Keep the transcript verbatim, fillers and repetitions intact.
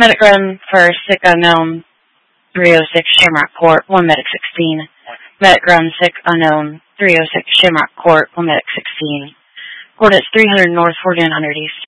Medic run for sick unknown three oh six Shamrock Court, one medic sixteen. Medic run sick unknown three oh six Shamrock Court, one medic sixteen. Coordinates three hundred north, forty-nine hundred east.